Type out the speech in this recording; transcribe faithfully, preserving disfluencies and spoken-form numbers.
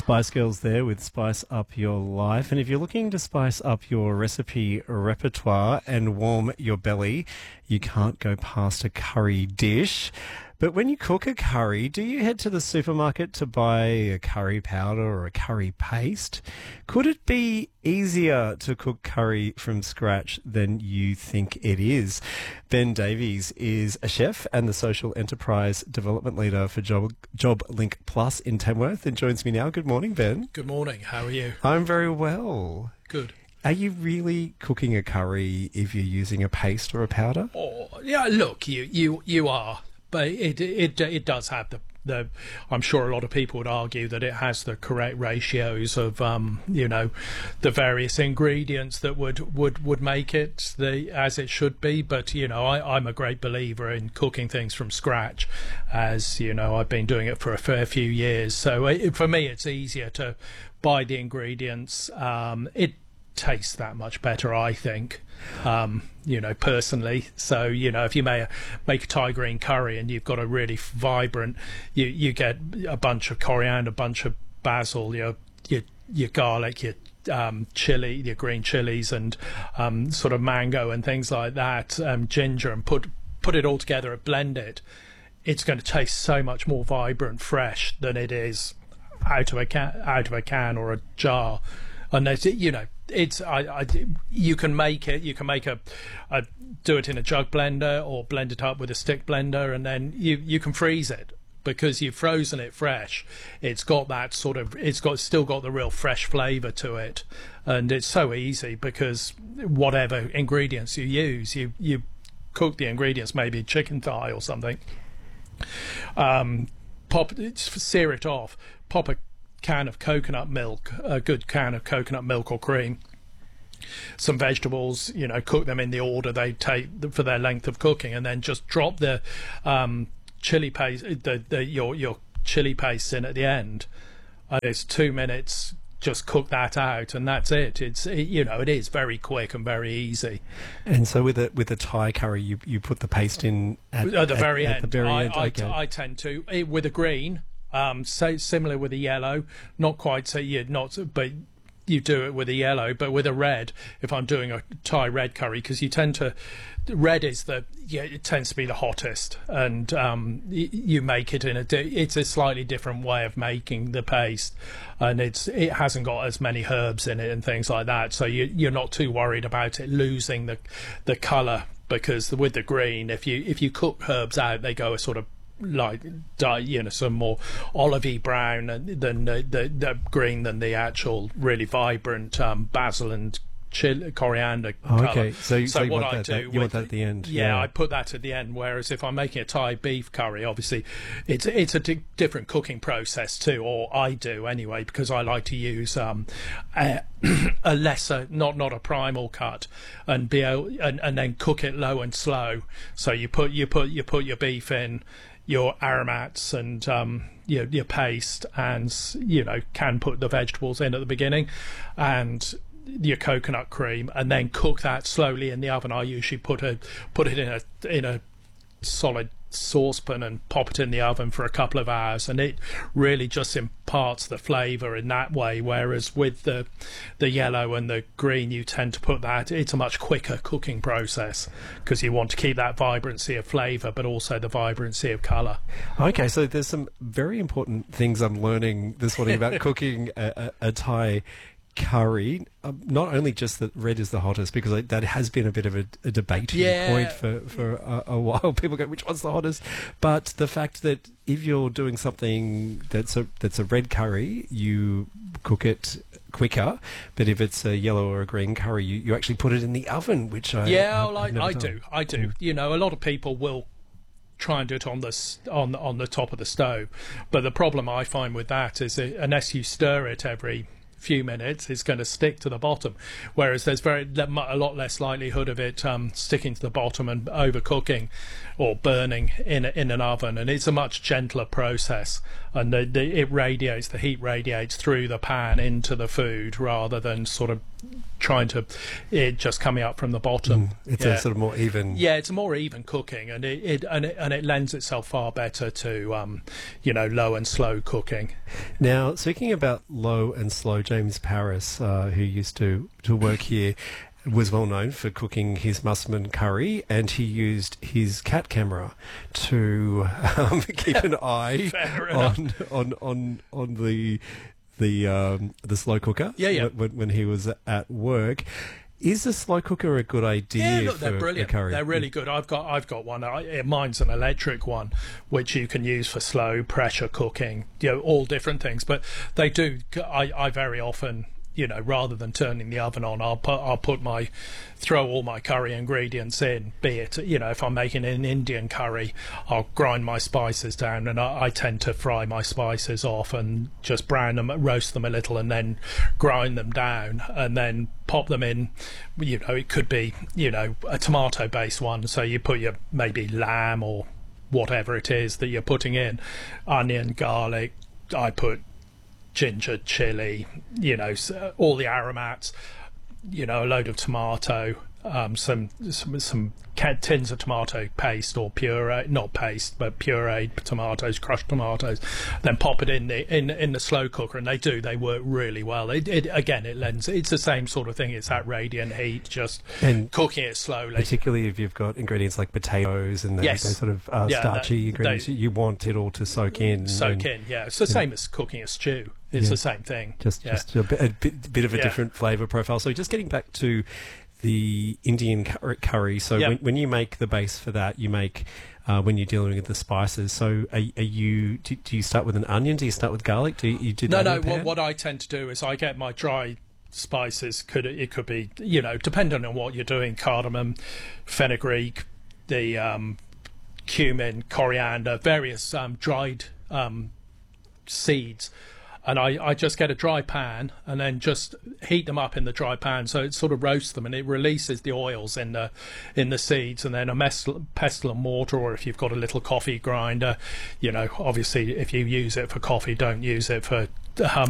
Spice Girls there with Spice Up Your Life. And if you're looking to spice up your recipe repertoire and warm your belly, you can't go past a curry dish. But when you cook a curry, do you head to the supermarket to buy a curry powder or a curry paste? Could it be easier to cook curry from scratch than you think it is? Ben Davies is a chef and the social enterprise development leader for Job, JobLink Plus in Tamworth and joins me now. Good morning, Ben. Good morning. How are you? I'm very well. Good. Are you really cooking a curry if you're using a paste or a powder? Oh, yeah, look, you, you, you are. But it it it does have the the. I'm sure a lot of people would argue that it has the correct ratios of um you know, the various ingredients that would would would make it the as it should be. But you know, I I'm a great believer in cooking things from scratch, as you know, I've been doing it for a fair few years. So it, for me, it's easier to buy the ingredients. Um, it tastes that much better, I think, um, you know, personally. So, you know, if you may make a Thai green curry and you've got a really vibrant, you you get a bunch of coriander, a bunch of basil, your your your garlic, your um, chili, your green chilies, and um, sort of mango and things like that, um, ginger, and put put it all together and blend it. It's going to taste so much more vibrant, fresh than it is out of a can, out of a can or a jar. And there's, you know, it's I, I you can make it. You can make a, a do it in a jug blender or blend it up with a stick blender, and then you you can freeze it because you've frozen it fresh. It's got that sort of. It's got still got the real fresh flavour to it, and it's so easy because whatever ingredients you use, you you cook the ingredients, maybe chicken thigh or something. Um, pop sear it off. Pop a can of coconut milk, a good can of coconut milk or cream, some vegetables, you know, cook them in the order they take for their length of cooking, and then just drop the um, chili paste, the, the your your chili paste in at the end. Uh, it's two minutes. Just cook that out, and that's it. It's it, you know, it is very quick and very easy. And so with a with a Thai curry, you you put the paste in at, at the very at, end. At the very I, end. I, Okay. I tend to with a green. Um, so similar with a yellow, not quite so you not, but you do it with a yellow. But with a red, if I'm doing a Thai red curry, because you tend to, red is the yeah, it tends to be the hottest, and um, y- you make it in a di- it's a slightly different way of making the paste, and it's it hasn't got as many herbs in it and things like that. So you you're not too worried about it losing the the colour, because with the green, if you if you cook herbs out, they go a sort of like you know some more olivey brown than the, the, the green than the actual really vibrant um, basil and chili, coriander oh, colour. Okay, so, so, so you what want I that, do that, you with, want that at the end. Yeah, yeah, I put that at the end. Whereas if I'm making a Thai beef curry, obviously it's it's a di- different cooking process too, or I do anyway, because I like to use um, a, a lesser, not not a primal cut, and be able, and, and then cook it low and slow. So you put you put you put your beef in, your aromats and um, your, your paste, and you know can put the vegetables in at the beginning, and your coconut cream, and then cook that slowly in the oven. I usually put a put it in a in a solid saucepan and pop it in the oven for a couple of hours, and it really just imparts the flavour in that way. Whereas with the the yellow and the green, you tend to put that, it's a much quicker cooking process because you want to keep that vibrancy of flavour but also the vibrancy of colour. Okay, so there's some very important things I'm learning this morning about cooking a, a, a Thai curry. Um, not only just that red is the hottest, because I, that has been a bit of a, a debating Yeah. point for, for a, a while. People go, which one's the hottest? But the fact that if you're doing something that's a that's a red curry, you cook it quicker. But if it's a yellow or a green curry, you, you actually put it in the oven, which I Yeah, I've well, I, never I done. do. I do. You know, a lot of people will try and do it on the s- on on the top of the stove, but the problem I find with that is that unless you stir it every few minutes, it's going to stick to the bottom. Whereas there's very a lot less likelihood of it um, sticking to the bottom and overcooking or burning in in an oven. And it's a much gentler process, and the, the, it radiates the heat radiates through the pan into the food rather than sort of trying to it just coming up from the bottom. Mm, it's yeah. a sort of more even. Yeah, it's a more even cooking, and it, it and it and it lends itself far better to um, you know, low and slow cooking. Now, speaking about low and slow, James Paris, uh, who used to to work here, was well known for cooking his musselman curry, and he used his cat camera to um, keep an eye on, on on on the the um, the slow cooker. Yeah, yeah. When, when he was at work. Is a slow cooker a good idea? Yeah, look, they're for brilliant. a curry? They're really good. I've got I've got one. I, mine's an electric one, which you can use for slow pressure cooking. You know, all different things. But they do. I, I very often, you know, rather than turning the oven on, I'll put I'll put my throw all my curry ingredients in. Be it, you know, if I'm making an Indian curry, I'll grind my spices down, and I, I tend to fry my spices off and just brown them, roast them a little, and then grind them down, and then pop them in. You know, it could be, you know, a tomato based one, so you put your maybe lamb or whatever it is that you're putting in, onion, garlic. I put ginger, chili, you know, all the aromats, you know, a load of tomato, um, some some some tins of tomato paste or puree, not paste, but pureed tomatoes, crushed tomatoes. Then pop it in the in in the slow cooker, and they do they work really well. It, it again, it lends. It's the same sort of thing. It's that radiant heat, just and cooking it slowly. Particularly if you've got ingredients like potatoes and those, yes. those sort of uh, yeah, starchy they, ingredients, they, you want it all to soak in. Soak and, in, yeah. It's the same know. as cooking a stew. It's yeah. the same thing. Just, yeah. just a bit, a bit, bit of a yeah. different flavour profile. So just getting back to the Indian curry. So yep. when, when you make the base for that, you make uh, when you're dealing with the spices. So are, are you? Do, do you start with an onion? Do you start with garlic? Do you, you do no, that no. in a pan? What, what I tend to do is I get my dry spices. Could it could be, you know, depending on what you're doing, cardamom, fenugreek, the um, cumin, coriander, various um, dried um, seeds. And I, I just get a dry pan and then just heat them up in the dry pan, so it sort of roasts them and it releases the oils in the in the seeds. And then a pestle, pestle and mortar, or if you've got a little coffee grinder, you know, obviously if you use it for coffee, don't use it for um,